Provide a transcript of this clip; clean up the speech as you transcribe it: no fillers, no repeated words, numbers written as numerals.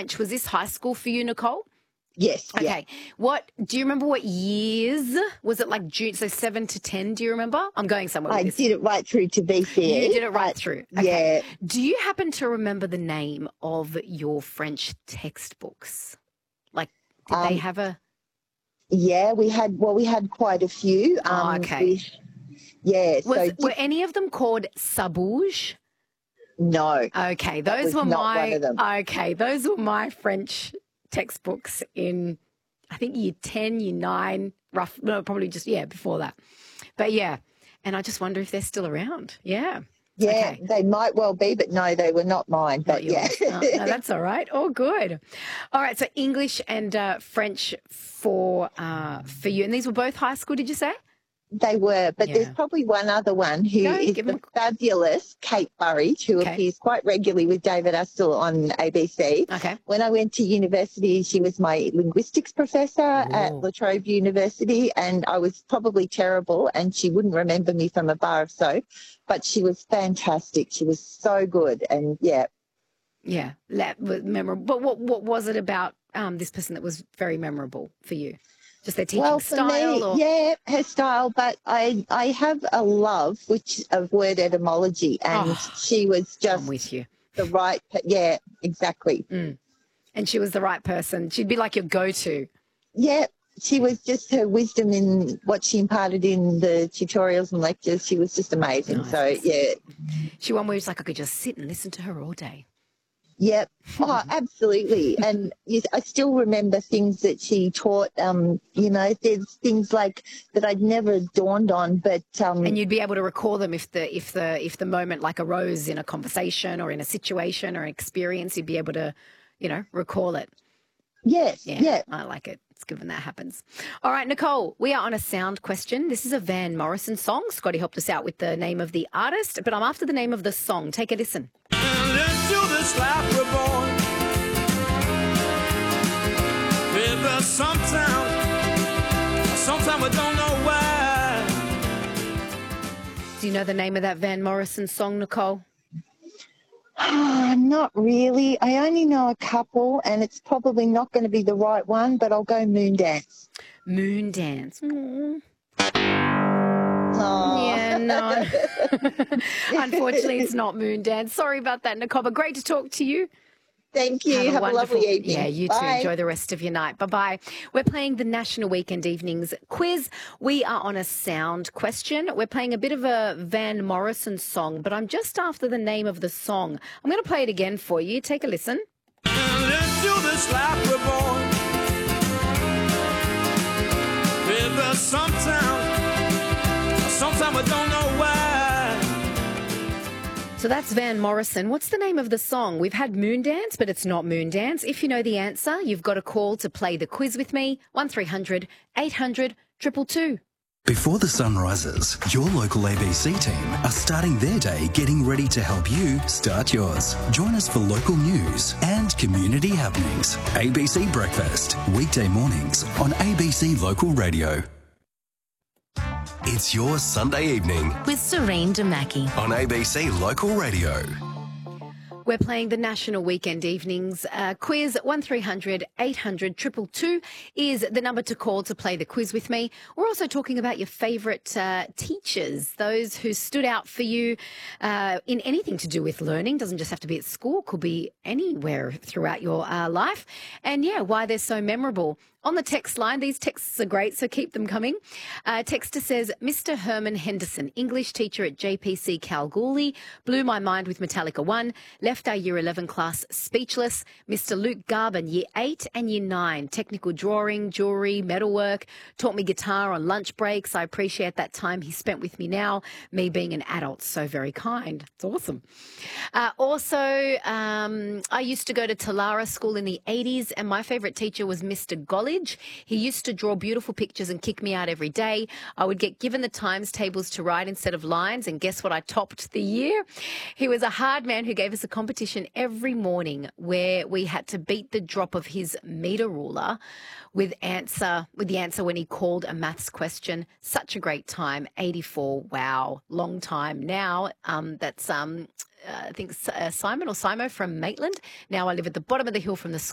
French. Was this high school for you, Nicole? Yes. Okay. Yeah. Do you remember what years? Was it like June, so 7 to 10, do you remember? I'm going somewhere with I this. did it right through to BCE. You did it right through. Okay. Yeah. Do you happen to remember the name of your French textbooks? Like, did they have a... Yeah, we had quite a few. okay. Were any of them called Sabouge? No. Okay, those were not one of them. Okay, those were my French textbooks in, I think, year 10, year 9, probably just, before that. But, yeah, and I just wonder if they're still around. Yeah. Yeah, okay. They might well be, but no, they were not mine. But no, that's all right. Oh, good. All right, so English and French for you. And these were both high school, did you say? They were, but there's probably one other one who is the fabulous Kate Burridge, who appears quite regularly with David Astle on ABC. Okay. When I went to university, she was my linguistics professor at La Trobe University, and I was probably terrible, and she wouldn't remember me from a bar of soap, but she was fantastic. She was so good, and yeah. Yeah, that was memorable. But what was it about this person that was very memorable for you? Just their teaching style? Yeah, her style, but I have a love of word etymology, and she was just I'm with you. The right, exactly. Mm. And she was the right person. She'd be like your go-to. Yeah, she was just, her wisdom in what she imparted in the tutorials and lectures, she was just amazing. Nice. So, yeah. She one where it's like I could just sit and listen to her all day. Yep. Oh, absolutely. And I still remember things that she taught. There's things like that I'd never dawned on, but and you'd be able to recall them if the moment like arose in a conversation or in a situation or an experience, you'd be able to, recall it. Yes. Yeah. I like it. It's good when that happens. All right, Nicole, we are on a sound question. This is a Van Morrison song. Scotty helped us out with the name of the artist, but I'm after the name of the song. Take a listen. This life we're born with us sometimes we don't know why. Do you know the name of that Van Morrison song, Nicole? Not really. I only know a couple, and it's probably not going to be the right one, but I'll go Moondance. Moondance. Oh. Yeah, no. Unfortunately, it's not Moondance. Sorry about that, Nicole, but great to talk to you. Thank you. Have a lovely evening. Yeah, you too. Enjoy the rest of your night. Bye-bye. We're playing the National Weekend Evenings quiz. We are on a sound question. We're playing a bit of a Van Morrison song, but I'm just after the name of the song. I'm going to play it again for you. Take a listen. Into this life we're born with us sometimes we don't know why. So that's Van Morrison. What's the name of the song? We've had Moondance, but it's not Moondance. If you know the answer, you've got a call to play the quiz with me, 1300 800 222. Before the sun rises, your local ABC team are starting their day getting ready to help you start yours. Join us for local news and community happenings. ABC Breakfast, weekday mornings on ABC Local Radio. It's your Sunday evening with Serene Damaki on ABC Local Radio. We're playing the National Weekend Evenings quiz. 1300 800 222 is the number to call to play the quiz with me. We're also talking about your favourite teachers, those who stood out for you in anything to do with learning. Doesn't just have to be at school, could be anywhere throughout your life. And, why they're so memorable. On the text line, these texts are great, so keep them coming. Texter says, Mr. Herman Henderson, English teacher at JPC Kalgoorlie, blew my mind with Metallica 1, left our Year 11 class speechless. Mr. Luke Garban, Year 8 and Year 9, technical drawing, jewellery, metalwork, taught me guitar on lunch breaks. I appreciate that time he spent with me now, me being an adult, so very kind. It's awesome. I used to go to Talara School in the 80s, and my favourite teacher was Mr. Golly. He used to draw beautiful pictures and kick me out every day. I would get given the times tables to write instead of lines, and guess what? I topped the year. He was a hard man who gave us a competition every morning where we had to beat the drop of his meter ruler with the answer when he called a maths question. Such a great time. 84. Wow. Long time. Now, that's I think Simon or Simo from Maitland. Now I live at the bottom of the hill from the